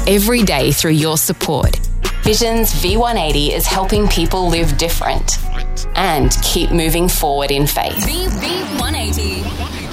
every day through your support. Vision's V180 is helping people live different and keep moving forward in faith. V180.